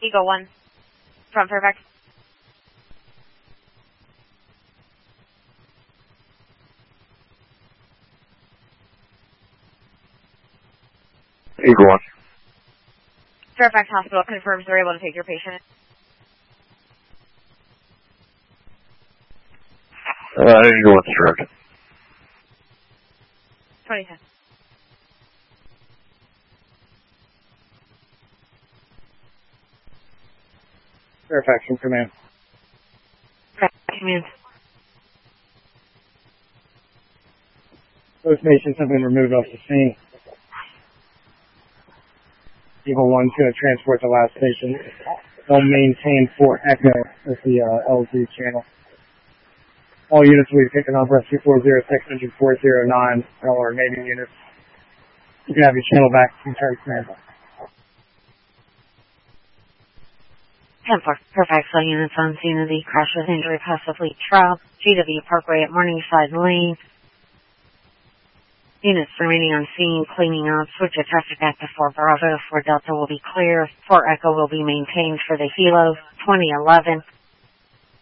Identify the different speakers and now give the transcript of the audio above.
Speaker 1: Eagle 1 from Fairfax.
Speaker 2: Eagle 1.
Speaker 1: Fairfax Hospital confirms they're able to take your patient.
Speaker 2: Eagle 1's direct.
Speaker 1: 2010.
Speaker 3: Fairfax in command.
Speaker 1: Fairfax command.
Speaker 3: Both patients have been removed off the scene. Eagle 1's going to transport the last patient. They'll maintain Fort Echo as the LZ channel. All units will be picking up rescue 406 engine 409. All remaining units, you can have your channel back from turn command.
Speaker 1: 10-4. Fairfax units on scene of the crash with injury possibly trial. GW Parkway at Morningside Lane. Units remaining on scene, cleaning up. Switch of traffic back to 4 Bravo. 4 Delta will be clear. 4 Echo will be maintained for the helo. 2011.